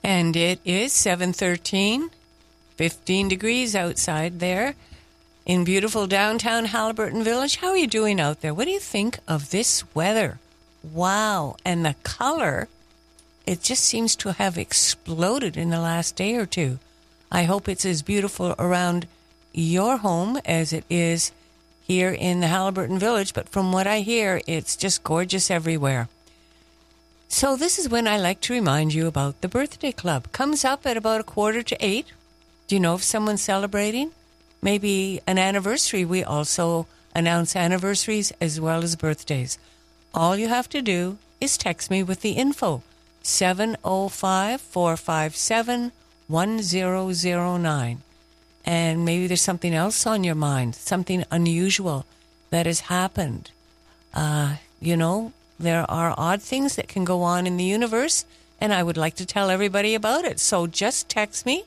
And it is 7:13, 15 degrees outside there in beautiful downtown Haliburton Village. How are you doing out there? What do you think of this weather? Wow. And the color, it just seems to have exploded in the last day or two. I hope it's as beautiful around your home as it is here in the Haliburton Village. But from what I hear, it's just gorgeous everywhere. So this is when I like to remind you about the Birthday Club. Comes up at about 7:45. Do you know if someone's celebrating? Maybe an anniversary. We also announce anniversaries as well as birthdays. All you have to do is text me with the info. 705-457-1009. And maybe there's something else on your mind, something unusual that has happened. There are odd things that can go on in the universe, and I would like to tell everybody about it. So just text me,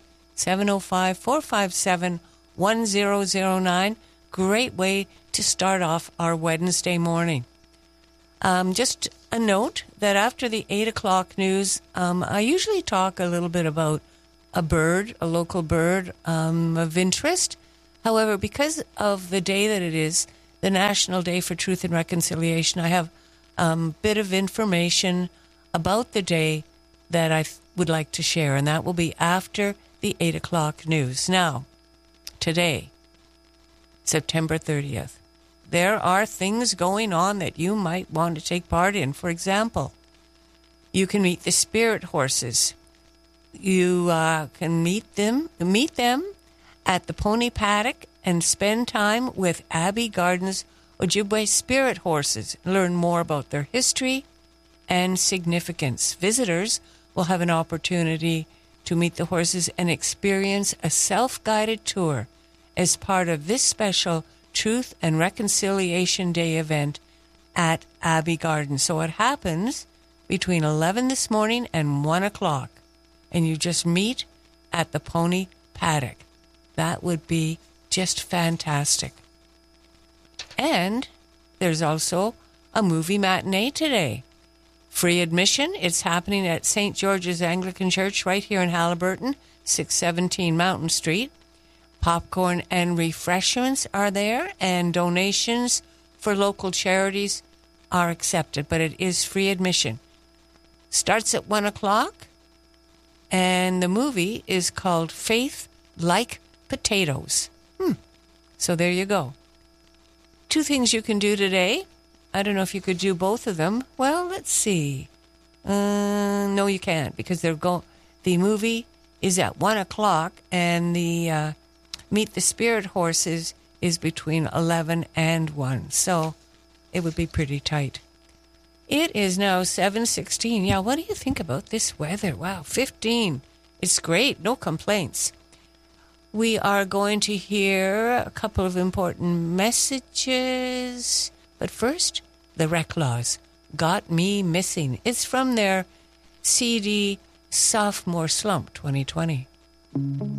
705-457-1009. Great way to start off our Wednesday morning. Just a note that after the 8 o'clock news, I usually talk a little bit about a bird, a local bird of interest. However, because of the day that it is, the National Day for Truth and Reconciliation, I have bit of information about the day that I would like to share, and that will be after the 8 o'clock news. Now, today, September 30th, there are things going on that you might want to take part in. For example, you can meet the spirit horses. You can meet them at the Pony Paddock and spend time with Abbey Gardens Ojibwe spirit horses, learn more about their history and significance. Visitors will have an opportunity to meet the horses and experience a self-guided tour as part of this special Truth and Reconciliation Day event at Abbey Gardens. So it happens between 11 this morning and 1 o'clock, and you just meet at the Pony Paddock. That would be just fantastic. And there's also a movie matinee today. Free admission. It's happening at St. George's Anglican Church right here in Haliburton, 617 Mountain Street. Popcorn and refreshments are there, and donations for local charities are accepted, but it is free admission. Starts at 1 o'clock, and the movie is called Faith Like Potatoes. So there you go. 2 things you can do today. I don't know if you could do both of them. Well, let's see. No, you can't, because the movie is at 1 o'clock, and the Meet the Spirit Horses is between 11 and 1. So it would be pretty tight. It is now 7:16. Yeah, what do you think about this weather? Wow, 15. It's great. No complaints. We are going to hear a couple of important messages. But first, the Reclaws, Got Me Missing. It's from their CD Sophomore Slump 2020.